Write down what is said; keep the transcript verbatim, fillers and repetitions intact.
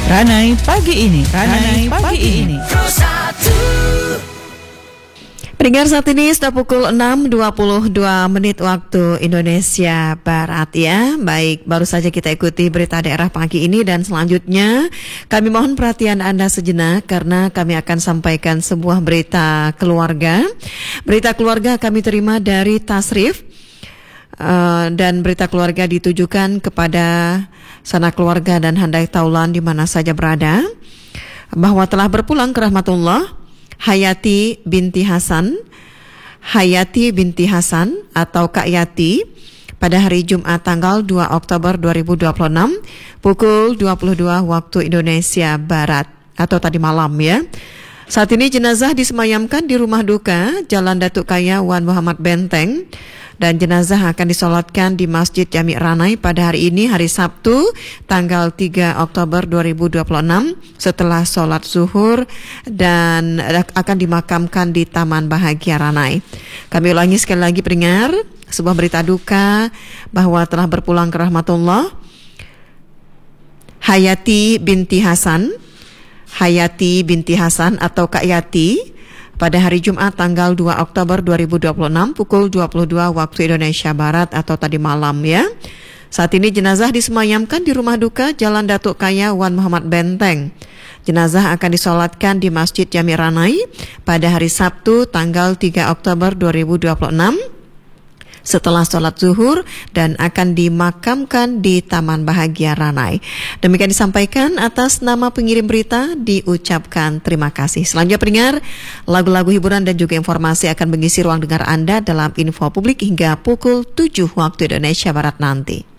Ranai pagi ini, Ranai, Ranai pagi, pagi ini. Pendengar, saat ini sudah pukul enam dua puluh dua menit waktu Indonesia Barat ya. Baik, baru saja kita ikuti berita daerah pagi ini dan selanjutnya kami mohon perhatian Anda sejenak karena kami akan sampaikan sebuah berita keluarga. Berita keluarga kami terima dari Tasrif uh, dan berita keluarga ditujukan kepada sanak keluarga dan handai taulan di mana saja berada bahwa telah berpulang ke rahmatullah Hayati binti Hasan, Hayati binti Hasan atau Kak Yati pada hari Jumat tanggal dua Oktober dua ribu dua puluh enam pukul dua puluh dua waktu Indonesia Barat atau tadi malam ya. Saat ini jenazah disemayamkan di rumah duka Jalan Datuk Kaya Wan Muhammad Benteng dan jenazah akan disolatkan di Masjid Jami Ranai pada hari ini hari Sabtu tanggal tiga Oktober dua ribu dua puluh enam setelah sholat zuhur dan akan dimakamkan di Taman Bahagia Ranai. Kami ulangi sekali lagi pendengar, sebuah berita duka bahwa telah berpulang ke rahmatullah Hayati binti Hasan, Hayati binti Hasan atau Kak Yati pada hari Jumat tanggal dua Oktober dua ribu dua puluh enam pukul dua puluh dua waktu Indonesia Barat atau tadi malam ya. Saat ini jenazah disemayamkan di rumah duka Jalan Datuk Kaya Wan Muhammad Benteng. Jenazah akan disolatkan di Masjid Jami Ranai pada hari Sabtu tanggal tiga Oktober dua ribu dua puluh enam setelah sholat zuhur dan akan dimakamkan di Taman Bahagia Ranai. Demikian disampaikan atas nama pengirim berita, diucapkan terima kasih. Selanjutnya pendengar, lagu-lagu hiburan dan juga informasi akan mengisi ruang dengar Anda dalam info publik hingga pukul tujuh waktu Indonesia Barat nanti.